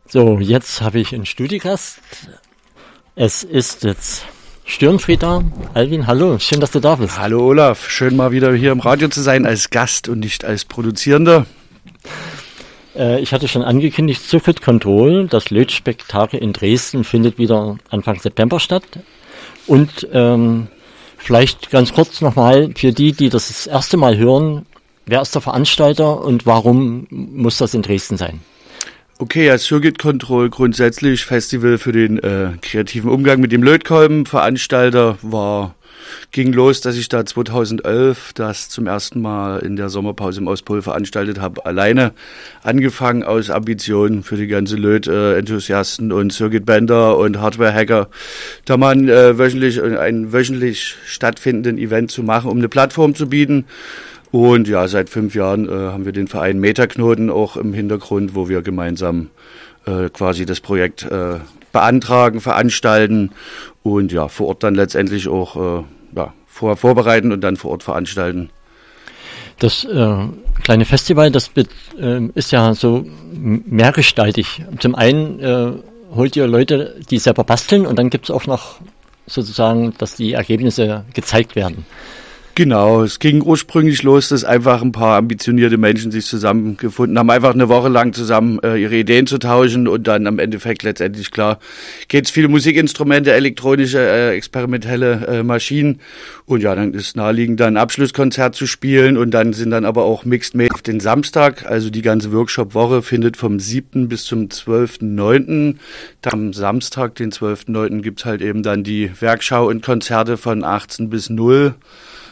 So, jetzt habe ich einen Studiogast. Es ist jetzt Störenfried da. Alvin, hallo, schön, dass du da bist. Hallo Olaf, schön mal wieder hier im Radio zu sein als Gast und nicht als Produzierender. Ich hatte schon angekündigt, Circuit Control, das Lötspektakel in Dresden, findet wieder Anfang September statt. Und vielleicht ganz kurz nochmal für die das erste Mal hören, wer ist der Veranstalter und warum muss das in Dresden sein? Okay, ja, Circuit Control grundsätzlich Festival für den kreativen Umgang mit dem Lötkolben. Veranstalter ging los, dass ich da 2011 das zum ersten Mal in der Sommerpause im Ostpol veranstaltet habe. Alleine angefangen aus Ambitionen für die ganze Löt-Enthusiasten und Circuitbänder und Hardware-Hacker, da mal einen wöchentlich stattfindenden Event zu machen, um eine Plattform zu bieten. Und ja, seit 5 Jahren haben wir den Verein Metaknoten auch im Hintergrund, wo wir gemeinsam quasi das Projekt beantragen, veranstalten und ja, vor Ort dann letztendlich auch vorbereiten und dann vor Ort veranstalten. Das kleine Festival, das ist ja so mehrgestaltig. Zum einen holt ihr Leute, die selber basteln, und dann gibt es auch noch sozusagen, dass die Ergebnisse gezeigt werden. Genau, es ging ursprünglich los, dass einfach ein paar ambitionierte Menschen sich zusammengefunden haben, einfach eine Woche lang zusammen ihre Ideen zu tauschen, und dann am Endeffekt letztendlich, klar, geht's viele Musikinstrumente, elektronische, experimentelle Maschinen, und ja, dann ist naheliegend, dann ein Abschlusskonzert zu spielen, und dann sind dann aber auch Mixed Made auf den Samstag, also die ganze Workshop-Woche findet vom 7. bis zum 12.9. Am Samstag, den 12.9., gibt's halt eben dann die Werkschau und Konzerte von 18 bis 0.